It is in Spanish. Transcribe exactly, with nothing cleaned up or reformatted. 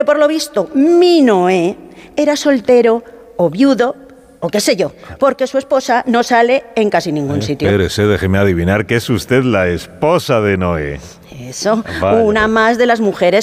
Por lo visto, mi Noé era soltero o viudo o qué sé yo, porque su esposa no sale en casi ningún Ay, sitio. Espérese, déjeme adivinar que es usted la esposa de Noé. Eso, Vaya. una más de las mujeres